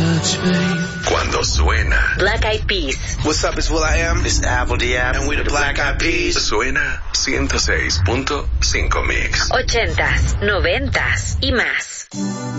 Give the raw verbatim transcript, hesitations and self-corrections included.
Cuando suena Black Eyed Peas. What's up, it's will.i.am. It's Apple D A B. And we're the Black Eyed Peas. Suena ciento seis punto cinco Mix. Ochentas, noventas y más.